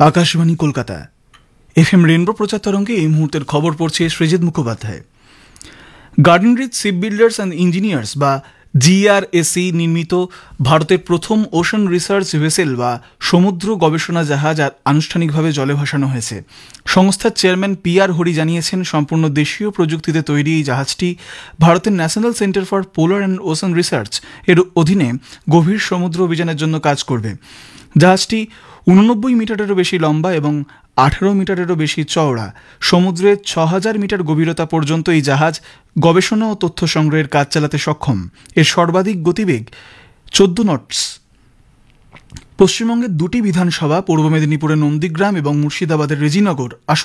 Akashvani Kolkata FM rainbow প্রচার তরঙ্গে এই মুহূর্তের খবর পড়ছে Srijit Mukhopadhyay. Garden reach ship builders and engineers বা জিআরএসি নির্মিত ভারতের প্রথম ওশান রিসার্চ ভেসেল বা সমুদ্র গবেষণা জাহাজ আনুষ্ঠানিকভাবে জলে ভাসানো হয়েছে। সংস্থার চেয়ারম্যান PR হরি জানিয়েছেন, সম্পূর্ণ দেশীয় প্রযুক্তিতে তৈরি এই জাহাজটি ভারতের national centre for polar and ocean research এর অধীনে গভীর সমুদ্র অভিযানের জন্য কাজ করবে। জাহাজটি 89 মিটারেরও বেশি লম্বা এবং 18 মিটারেরও বেশি চওড়া। সমুদ্রের 6000 মিটার গভীরতা পর্যন্ত এই জাহাজ গবেষণা ও তথ্য সংগ্রহের কাজ চালাতে সক্ষম। এর সর্বাধিক গতিবেগ 14 নটস। পশ্চিমবঙ্গের দুটি বিধানসভা, পূর্ব মেদিনীপুরের নন্দীগ্রাম এবং মুর্শিদাবাদের রেজিনগর